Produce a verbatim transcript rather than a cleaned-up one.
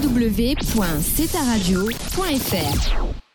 w w w point c t a radio point f r.